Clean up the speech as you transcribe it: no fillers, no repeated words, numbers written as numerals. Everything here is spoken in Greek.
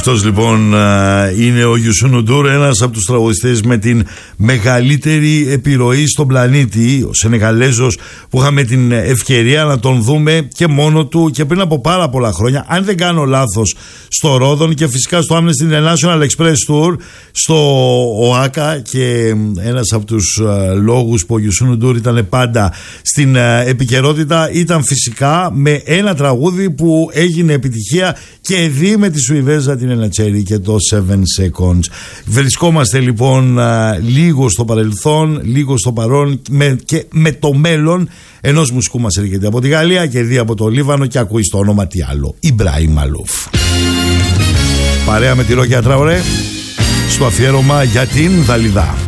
Αυτός λοιπόν είναι ο Youssou N'Dour, ένας από τους τραγουδιστές με την μεγαλύτερη επιρροή στον πλανήτη, ο Σενεγαλέζος, που είχαμε την ευκαιρία να τον δούμε και μόνο του και πριν από πάρα πολλά χρόνια, αν δεν κάνω λάθος, στο Ρόδον και φυσικά στο Amnesty International Express Tour στο ΟΑΚΑ. Και ένας από τους λόγους που ο Youssou N'Dour ήταν πάντα στην επικαιρότητα ήταν φυσικά με ένα τραγούδι που έγινε επιτυχία και δει με τη Σουηδέζα την Ενατσέρη και το 7 Seconds. Βρισκόμαστε λοιπόν λίγο στο παρελθόν, λίγο στο παρόν και με το μέλλον ενός μουσικού μας έρχεται από τη Γαλλία και δει από το Λίβανο και ακούει στο όνομα τι άλλο, Ιμπραήμ Μαλούφ. Παρέα με τη Ρόκια Τραωρέ στο αφιέρωμα για την Δαλιδά.